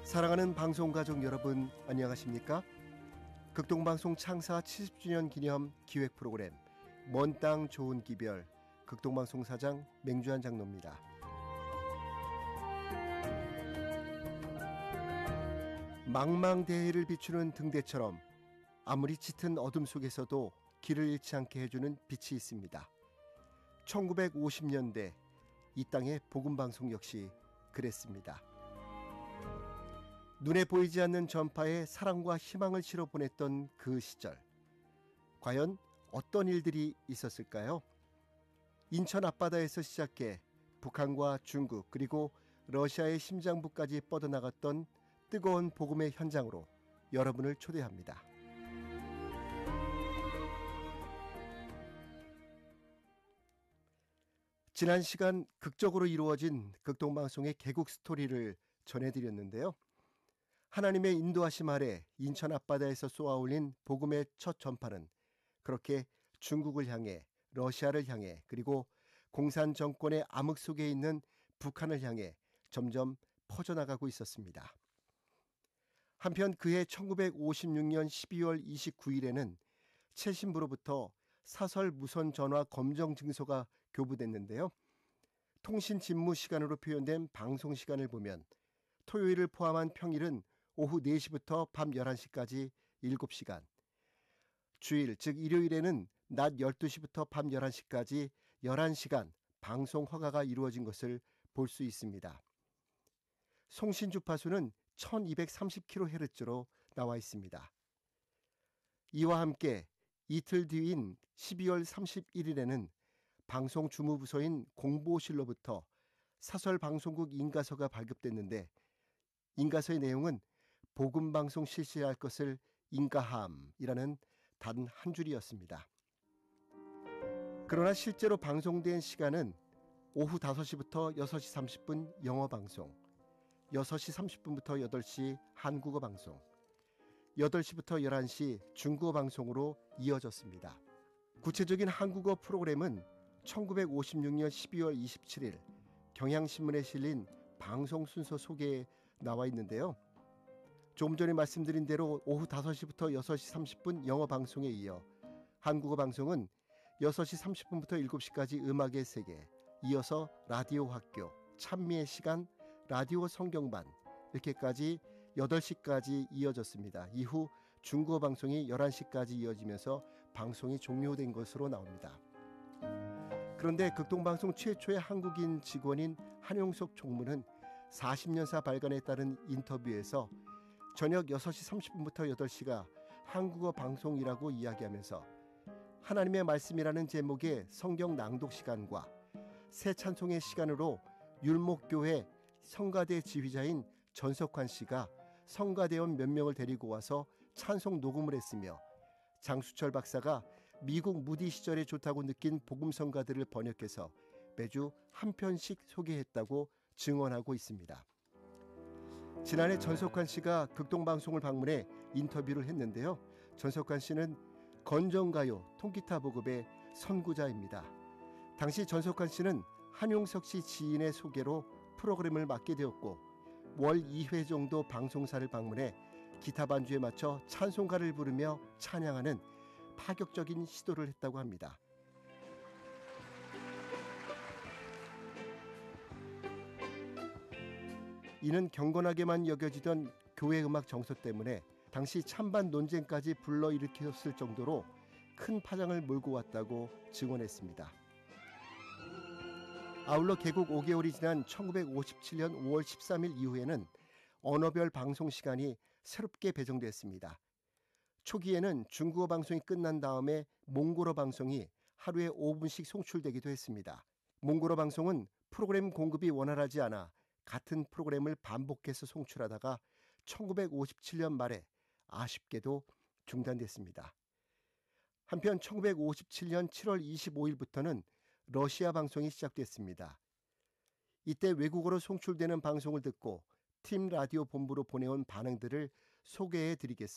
사랑하는 방송가족 여러분, 안녕하십니까? 극동방송 창사 70주년 기념 기획 프로그램 먼 땅 좋은 기별, 극동방송 사장 맹주한 장로입니다. 망망대해를 비추는 등대처럼 아무리 짙은 어둠 속에서도 길을 잃지 않게 해주는 빛이 있습니다. 1950년대 이 땅의 복음방송 역시 그랬습니다. 눈에 보이지 않는 전파에 사랑과 희망을 실어 보냈던 그 시절, 과연 어떤 일들이 있었을까요? 인천 앞바다에서 시작해 북한과 중국 그리고 러시아의 심장부까지 뻗어나갔던 뜨거운 복음의 현장으로 여러분을 초대합니다. 지난 시간 극적으로 이루어진 극동방송의 개국 스토리를 전해드렸는데요. 하나님의 인도하심 아래 인천 앞바다에서 쏘아올린 복음의 첫 전파는 그렇게 중국을 향해, 러시아를 향해, 그리고 공산 정권의 암흑 속에 있는 북한을 향해 점점 퍼져나가고 있었습니다. 한편 그해 1956년 12월 29일에는 최신부로부터 사설 무선 전화 검정 증서가 교부됐는데요. 통신 집무 시간으로 표현된 방송 시간을 보면 토요일을 포함한 평일은 오후 4시부터 밤 11시까지 7시간, 주일 즉 일요일에는 낮 12시부터 밤 11시까지 11시간 방송 허가가 이루어진 것을 볼 수 있습니다. 송신 주파수는 1230kHz로 나와 있습니다. 이와 함께 이틀 뒤인 12월 31일에는 방송 주무부서인 공보실로부터 사설방송국 인가서가 발급됐는데 인가서의 내용은 복음방송 실시할 것을 인가함이라는 단 한 줄이었습니다. 그러나 실제로 방송된 시간은 오후 5시부터 6시 30분 영어방송, 6시 30분부터 8시 한국어방송, 8시부터 11시 중국어방송으로 이어졌습니다. 구체적인 한국어 프로그램은 1956년 12월 27일 경향신문에 실린 방송 순서 소개에 나와 있는데요. 조금 전에 말씀드린 대로 오후 5시부터 6시 30분 영어 방송에 이어 한국어 방송은 6시 30분부터 7시까지 음악의 세계, 이어서 라디오 학교, 찬미의 시간, 라디오 성경반 이렇게까지 8시까지 이어졌습니다. 이후 중국어 방송이 11시까지 이어지면서 방송이 종료된 것으로 나옵니다. 그런데 극동방송 최초의 한국인 직원인 한용석 총무는 40년사 발간에 따른 인터뷰에서 저녁 6시 30분부터 8시가 한국어 방송이라고 이야기하면서 하나님의 말씀이라는 제목의 성경 낭독 시간과 새 찬송의 시간으로 율목교회 성가대 지휘자인 전석환 씨가 성가대원 몇 명을 데리고 와서 찬송 녹음을 했으며 장수철 박사가 미국 무디 시절에 좋다고 느낀 복음 성가들을 번역해서 매주 한 편씩 소개했다고 증언하고 있습니다. 지난해 전석환 씨가 극동방송을 방문해 인터뷰를 했는데요. 전석환 씨는 건전가요 통기타 보급의 선구자입니다. 당시 전석환 씨는 한용석 씨 지인의 소개로 프로그램을 맡게 되었고 월 2회 정도 방송사를 방문해 기타 반주에 맞춰 찬송가를 부르며 찬양하는 파격적인 시도를 했다고 합니다. 이는 경건하게만 여겨지던 교회 음악 정서 때문에 당시 찬반 논쟁까지 불러일으켰을 정도로 큰 파장을 몰고 왔다고 증언했습니다. 아울러 개국 5개월이 지난 1957년 5월 13일 이후에는 언어별 방송 시간이 새롭게 배정됐습니다. 초기에는 중국어 방송이 끝난 다음에 몽골어 방송이 하루에 5분씩 송출되기도 했습니다. 몽골어 방송은 프로그램 공급이 원활하지 않아 같은 프로그램을 반복해서 송출하다가 1957년 말에 아쉽게도 중단됐습니다. 한편 1957년 7월 25일부터는 러시아 방송이 시작됐습니다. 이때 외국어로 송출되는 방송을 듣고 팀 라디오 본부로 보내온 반응들을 소개해 드리겠습니다.